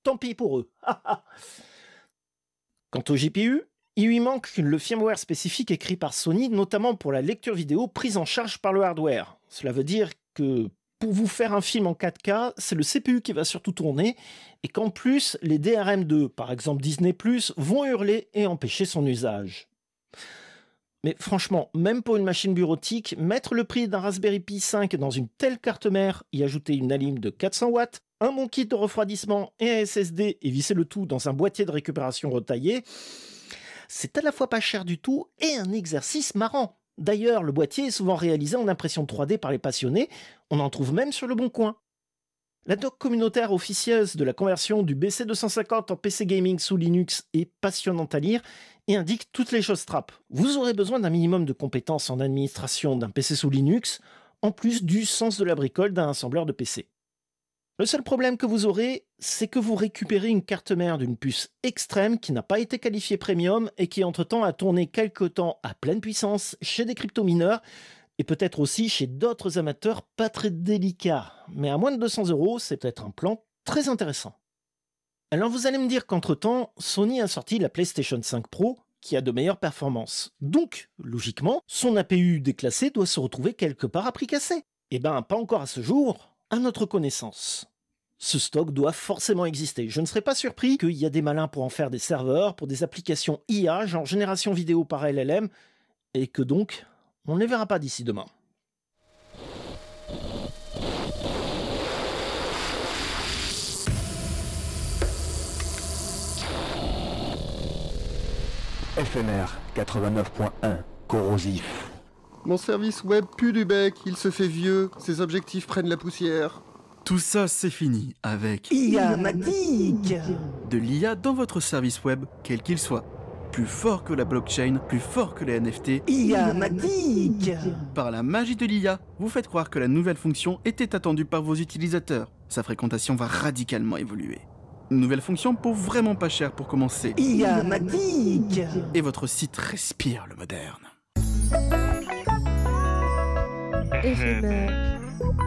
tant pis pour eux. Quant au GPU, il lui manque le firmware spécifique écrit par Sony, notamment pour la lecture vidéo prise en charge par le hardware. Cela veut dire que pour vous faire un film en 4K, c'est le CPU qui va surtout tourner, et qu'en plus, les DRM2, par exemple Disney+, vont hurler et empêcher son usage. Mais franchement, même pour une machine bureautique, mettre le prix d'un Raspberry Pi 5 dans une telle carte mère, y ajouter une alim de 400 watts, un bon kit de refroidissement et un SSD et visser le tout dans un boîtier de récupération retaillé, c'est à la fois pas cher du tout et un exercice marrant. D'ailleurs, le boîtier est souvent réalisé en impression 3D par les passionnés, on en trouve même sur le Bon Coin. La doc communautaire officieuse de la conversion du BC250 en PC gaming sous Linux est passionnante à lire et indique toutes les choses trappes. Vous aurez besoin d'un minimum de compétences en administration d'un PC sous Linux, en plus du sens de la bricole d'un assembleur de PC. Le seul problème que vous aurez, c'est que vous récupérez une carte mère d'une puce extrême qui n'a pas été qualifiée premium et qui entre-temps a tourné quelque temps à pleine puissance chez des crypto-mineurs et peut-être aussi chez d'autres amateurs pas très délicats. Mais à moins de 200 €, c'est peut-être un plan très intéressant. Alors vous allez me dire qu'entre-temps, Sony a sorti la PlayStation 5 Pro qui a de meilleures performances. Donc, logiquement, son APU déclassé doit se retrouver quelque part à prix cassé. Eh ben, pas encore à ce jour, à notre connaissance. Ce stock doit forcément exister. Je ne serais pas surpris qu'il y a des malins pour en faire des serveurs, pour des applications IA, genre génération vidéo par LLM, et que donc, on ne les verra pas d'ici demain. FMR 89.1, corrosif. Mon service web pue du bec, il se fait vieux, ses objectifs prennent la poussière. Tout ça, c'est fini avec IA-matique. de l'IA dans votre service web, quel qu'il soit. Plus fort que la blockchain, plus fort que les NFT. IA-matique. Par la magie de l'IA, vous faites croire que la nouvelle fonction était attendue par vos utilisateurs. Sa fréquentation va radicalement évoluer. Une nouvelle fonction pour vraiment pas cher pour commencer. IA-matique. Et votre site respire le moderne. FMR